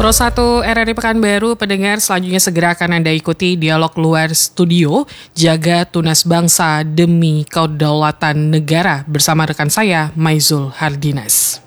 Pro1 RRI Pekanbaru, pendengar, selanjutnya segera akan Anda ikuti dialog luar studio Jaga Tunas Bangsa Demi Kedaulatan Negara bersama rekan saya, Maizul Hardinas.